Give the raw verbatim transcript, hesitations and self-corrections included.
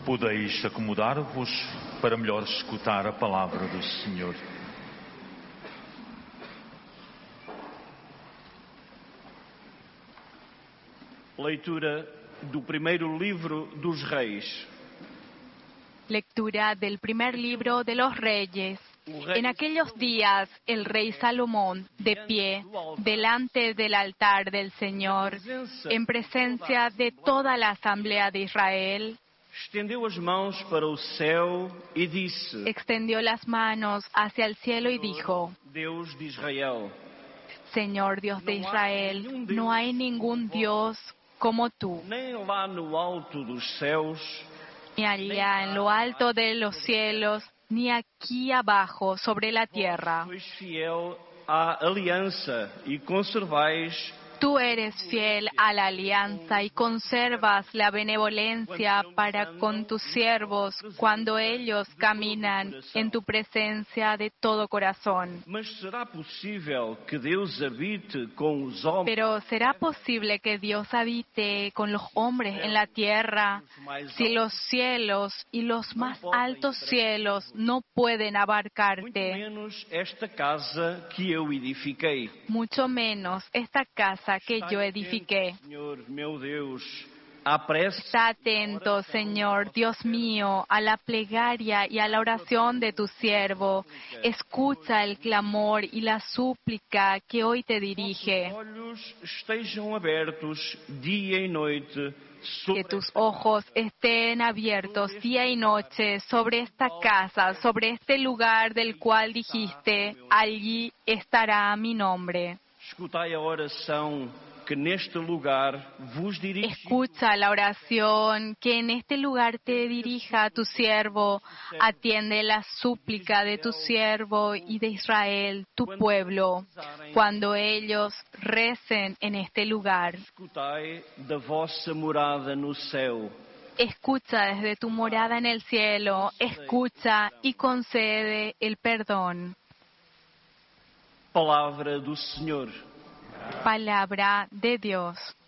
Podeis acomodar-vos para melhor escutar a palavra do Senhor. Leitura do primeiro livro dos Reis. Lectura del primer libro de los Reyes. En aquellos días, el rey Salomón, de pie, delante del altar del Señor, en presencia de toda la asamblea de Israel, Estendeu as mãos para o céu e disse: extendió las manos hacia el cielo y dijo: Deus de Israel, Señor Dios de Israel, no hay ningún Dios como tú, nem lá no alto dos céus, ni allá en lo alto de los cielos, ni aquí abajo sobre la tierra. sois fiel à aliança e conservais Tú eres fiel a la alianza y conservas la benevolencia para con tus siervos cuando ellos caminan en tu presencia de todo corazón. Mas será possível que Deus habite com os homens? Pero ¿será posible que Dios habite con los hombres en la tierra si los cielos y los más altos cielos no pueden Muito abarcarte? menos esta casa que eu edifiquei. Mucho menos esta casa que yo edifiqué. Senhor, meu Deus, apresse Está atento, Señor, Dios mío, a la plegaria y a la oración de tu siervo. Escucha el clamor y la súplica que hoy te dirige. os olhos estejam abertos dia e noite sobre Que tus ojos estén abiertos día y noche sobre esta casa, sobre este lugar del cual dijiste, allí estará mi nombre. Escutai a oração que neste lugar vos dirige. Escucha la oración que en este lugar te dirija a tu siervo. Atiende la súplica de tu siervo y de Israel, tu pueblo, cuando ellos recen en este lugar. Escutai da vossa morada no céu. Escucha desde tu morada en el cielo, escucha y concede el perdón. Palavra do Senhor. Palabra de Dios.